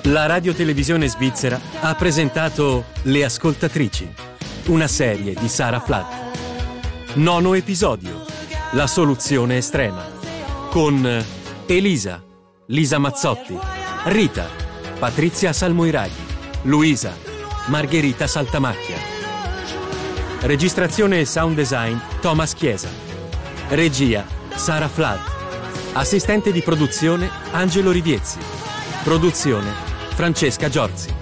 La radiotelevisione svizzera ha presentato Le Ascoltatrici, una serie di Sara Flood. 9° episodio, La soluzione estrema, con Elisa, Lisa Mazzotti, Rita, Patrizia Salmoiraghi, Luisa, Margherita Saltamacchia. Registrazione e sound design Thomas Chiesa. Regia Sara Flood. Assistente di produzione Angelo Riviezzi. Produzione Francesca Giorzi.